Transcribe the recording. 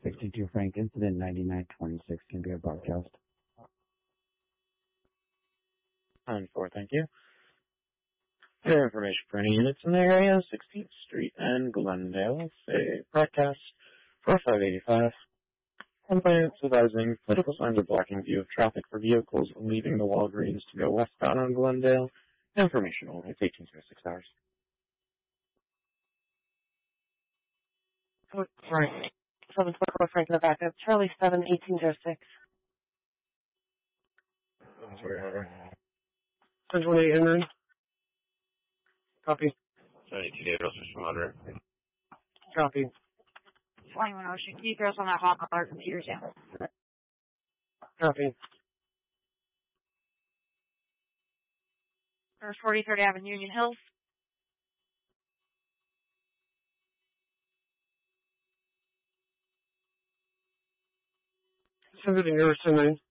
62 Frank, incident 9926 can be a broadcast. 9-4, thank you. For information for any units in the area, 16th Street and Glendale, say broadcast 4585. Complainants advising political signs are blocking view of traffic for vehicles leaving the Walgreens to go westbound on Glendale. Information only. It's 1806 hours. Oh, sorry. 744 Frank in the backup. Charlie 7, 1806. Central 8 Henry. Copy. 72 Gabriel, Mr. Moderate. Copy. 21 Ocean, keep us on that hot alert computers down. Copy. First 43rd Avenue, Union Hills. Send it in yours tonight.